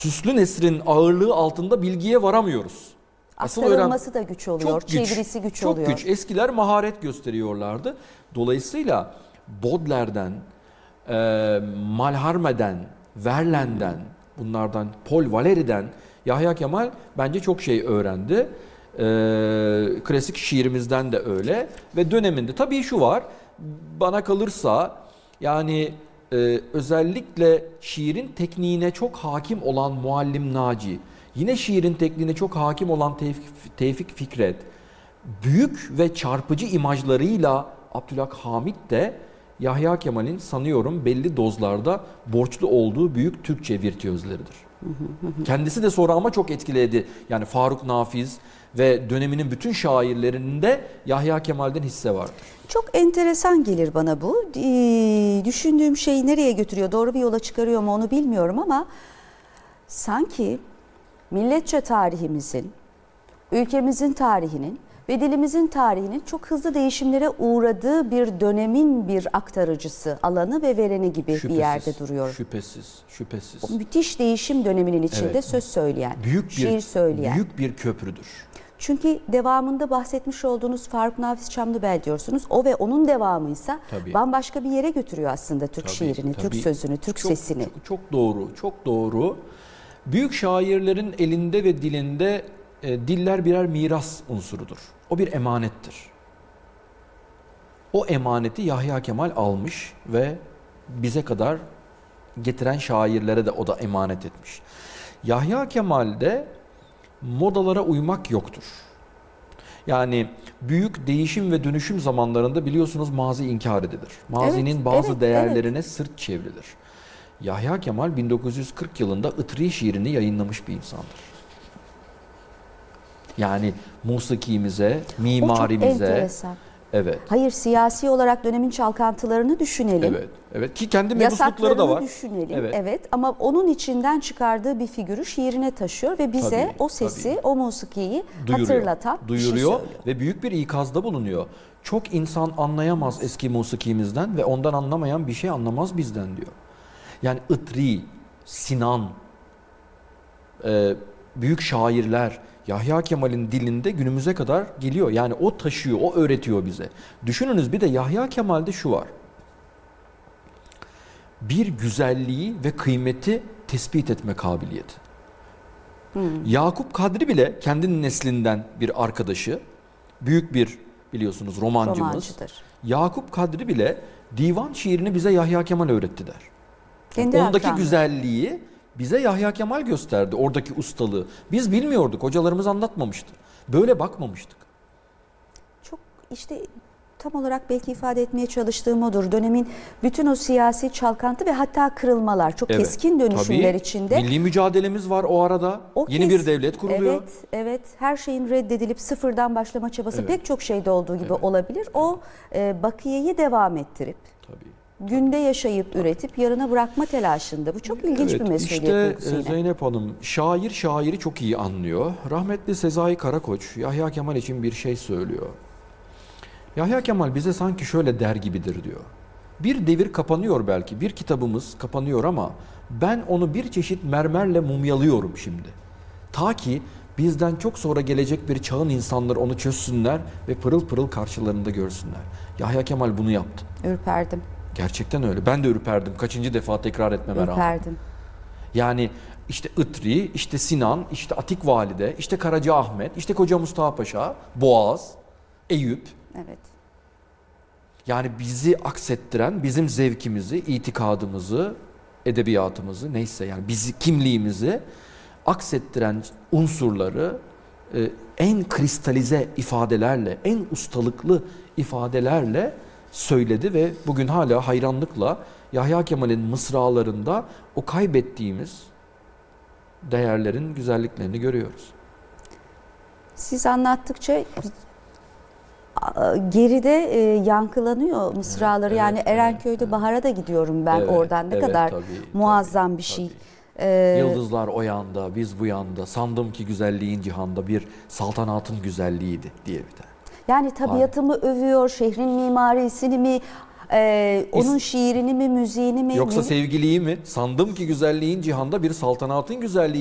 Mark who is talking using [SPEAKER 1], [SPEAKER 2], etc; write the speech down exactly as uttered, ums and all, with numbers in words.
[SPEAKER 1] süslü nesrin ağırlığı altında bilgiye varamıyoruz. Asıl
[SPEAKER 2] Aktarılması da güç oluyor,
[SPEAKER 1] çok güç,
[SPEAKER 2] çevirisi güç
[SPEAKER 1] çok
[SPEAKER 2] oluyor.
[SPEAKER 1] güç. Eskiler maharet gösteriyorlardı. Dolayısıyla Baudelaire'den, e, Mallarmé'den, Verlaine'den, bunlardan, Paul Valéry'den Yahya Kemal bence çok şey öğrendi. E, klasik şiirimizden de öyle ve döneminde tabii şu var, bana kalırsa yani e, özellikle şiirin tekniğine çok hakim olan Muallim Naci, yine şiirin tekniğine çok hakim olan Tevfik, Tevfik Fikret, büyük ve çarpıcı imajlarıyla Abdülhak Hamit de Yahya Kemal'in sanıyorum belli dozlarda borçlu olduğu büyük Türkçe virtüözleridir. Kendisi de sonra ama çok etkiledi. Yani Faruk Nafiz ve döneminin bütün şairlerinde Yahya Kemal'den hisse vardır.
[SPEAKER 2] Çok enteresan gelir bana bu. Ee, düşündüğüm şey nereye götürüyor, doğru bir yola çıkarıyor mu onu bilmiyorum ama sanki milletçe tarihimizin, ülkemizin tarihinin ve dilimizin tarihinin çok hızlı değişimlere uğradığı bir dönemin bir aktarıcısı, alanı ve vereni gibi
[SPEAKER 1] Şüphesiz,
[SPEAKER 2] bir yerde duruyor.
[SPEAKER 1] Şüphesiz, şüphesiz.
[SPEAKER 2] O müthiş değişim döneminin içinde
[SPEAKER 1] Evet.
[SPEAKER 2] söz söyleyen,
[SPEAKER 1] Büyük bir,
[SPEAKER 2] şiir söyleyen.
[SPEAKER 1] büyük bir köprüdür.
[SPEAKER 2] Çünkü devamında bahsetmiş olduğunuz Faruk Nafiz Çamlıbel diyorsunuz. O ve onun devamıysa
[SPEAKER 1] Tabii.
[SPEAKER 2] bambaşka bir yere götürüyor aslında Türk
[SPEAKER 1] Tabii,
[SPEAKER 2] şiirini,
[SPEAKER 1] tabii.
[SPEAKER 2] Türk sözünü, Türk
[SPEAKER 1] çok,
[SPEAKER 2] sesini.
[SPEAKER 1] Çok, çok doğru, çok doğru. Büyük şairlerin elinde ve dilinde e, diller birer miras unsurudur. O bir emanettir. O emaneti Yahya Kemal almış ve bize kadar getiren şairlere de o da emanet etmiş. Yahya Kemal'de modalara uymak yoktur. Yani büyük değişim ve dönüşüm zamanlarında biliyorsunuz mazi inkar edilir. Mazinin
[SPEAKER 2] Evet,
[SPEAKER 1] bazı
[SPEAKER 2] evet,
[SPEAKER 1] değerlerine
[SPEAKER 2] evet.
[SPEAKER 1] sırt çevrilir. Yahya Kemal bin dokuz yüz kırk yılında Itri şiirini yayınlamış bir insandır. Yani musikimize,
[SPEAKER 2] O çok
[SPEAKER 1] mimarimize,
[SPEAKER 2] enteresan.
[SPEAKER 1] evet.
[SPEAKER 2] Hayır, siyasi olarak dönemin çalkantılarını düşünelim.
[SPEAKER 1] Evet, evet ki kendi mebuslukları da var.
[SPEAKER 2] düşünelim.
[SPEAKER 1] Evet.
[SPEAKER 2] Evet. Ama onun içinden çıkardığı bir figürü şiirine taşıyor ve bize
[SPEAKER 1] Tabii,
[SPEAKER 2] o sesi,
[SPEAKER 1] tabii.
[SPEAKER 2] o musikiyi
[SPEAKER 1] Duyuruyor,
[SPEAKER 2] hatırlatan bir şey
[SPEAKER 1] duyuruyor
[SPEAKER 2] söylüyor.
[SPEAKER 1] ve büyük bir ikazda bulunuyor. Çok insan anlayamaz eski musikimizden ve ondan anlamayan bir şey anlamaz bizden diyor. Yani Itri, Sinan, e, büyük şairler Yahya Kemal'in dilinde günümüze kadar geliyor. Yani o taşıyor, o öğretiyor bize. Düşününüz bir de Yahya Kemal'de şu var. Bir güzelliği ve kıymeti tespit etme kabiliyeti. Hmm. Yakup Kadri bile kendinin neslinden bir arkadaşı, büyük bir biliyorsunuz romancımız.
[SPEAKER 2] Romancıdır.
[SPEAKER 1] Yakup Kadri bile divan şiirini bize Yahya Kemal öğretti der.
[SPEAKER 2] Kendi
[SPEAKER 1] Ondaki
[SPEAKER 2] akranı.
[SPEAKER 1] güzelliği bize Yahya Kemal gösterdi, oradaki ustalığı. Biz bilmiyorduk, hocalarımız anlatmamıştı. Böyle bakmamıştık.
[SPEAKER 2] Çok işte tam olarak belki ifade etmeye çalıştığım odur. Dönemin bütün o siyasi çalkantı ve hatta kırılmalar, çok
[SPEAKER 1] Evet,
[SPEAKER 2] keskin dönüşümler
[SPEAKER 1] tabii.
[SPEAKER 2] içinde.
[SPEAKER 1] Milli mücadelemiz var o arada.
[SPEAKER 2] O
[SPEAKER 1] Yeni
[SPEAKER 2] kes-
[SPEAKER 1] bir devlet kuruluyor.
[SPEAKER 2] Evet, evet. Her şeyin reddedilip sıfırdan başlama çabası
[SPEAKER 1] Evet.
[SPEAKER 2] pek çok şeyde olduğu gibi
[SPEAKER 1] Evet.
[SPEAKER 2] olabilir. O e, bakiyeyi devam ettirip,
[SPEAKER 1] Tabii.
[SPEAKER 2] günde yaşayıp, üretip yarına bırakma telaşında. Bu çok ilginç
[SPEAKER 1] Evet,
[SPEAKER 2] bir mesuliyet
[SPEAKER 1] işte
[SPEAKER 2] duygusu yine.
[SPEAKER 1] Zeynep Hanım, şair şairi çok iyi anlıyor. Rahmetli Sezai Karakoç, Yahya Kemal için bir şey söylüyor. Yahya Kemal bize sanki şöyle der gibidir diyor. Bir devir kapanıyor belki, bir kitabımız kapanıyor ama ben onu bir çeşit mermerle mumyalıyorum şimdi. Ta ki bizden çok sonra gelecek bir çağın insanları onu çözsünler ve pırıl pırıl karşılarında görsünler. Yahya Kemal bunu yaptı.
[SPEAKER 2] Ürperdim,
[SPEAKER 1] Gerçekten öyle. Ben de ürperdim. Kaçıncı defa tekrar etmeme rağmen.
[SPEAKER 2] ürperdim.
[SPEAKER 1] Yani işte Itri, işte Sinan, işte Atik Valide, işte Karaca Ahmet, işte Koca Mustafa Paşa, Boğaz, Eyüp.
[SPEAKER 2] Evet.
[SPEAKER 1] Yani bizi aksettiren, bizim zevkimizi, itikadımızı, edebiyatımızı neyse yani bizi, kimliğimizi aksettiren unsurları e, en kristalize ifadelerle, en ustalıklı ifadelerle söyledi ve bugün hala hayranlıkla Yahya Kemal'in mısralarında o kaybettiğimiz değerlerin güzelliklerini görüyoruz.
[SPEAKER 2] Siz anlattıkça geride e, yankılanıyor mısraları.
[SPEAKER 1] Evet,
[SPEAKER 2] yani
[SPEAKER 1] evet,
[SPEAKER 2] Erenköy'de
[SPEAKER 1] evet.
[SPEAKER 2] Bahar'a da gidiyorum ben
[SPEAKER 1] Evet,
[SPEAKER 2] oradan. Ne
[SPEAKER 1] evet,
[SPEAKER 2] kadar
[SPEAKER 1] tabii,
[SPEAKER 2] muazzam
[SPEAKER 1] tabii,
[SPEAKER 2] bir şey.
[SPEAKER 1] tabii.
[SPEAKER 2] Ee,
[SPEAKER 1] Yıldızlar o yanda, biz bu yanda. Sandım ki güzelliğin cihanda bir saltanatın güzelliğiydi diye bir tane.
[SPEAKER 2] Yani tabiatımı övüyor, şehrin mimarisini mi, Ee, onun şiirini mi, müziğini mi?
[SPEAKER 1] Yoksa
[SPEAKER 2] ne-
[SPEAKER 1] sevgiliyi mi? Sandım ki güzelliğin cihanda bir saltanatın güzelliği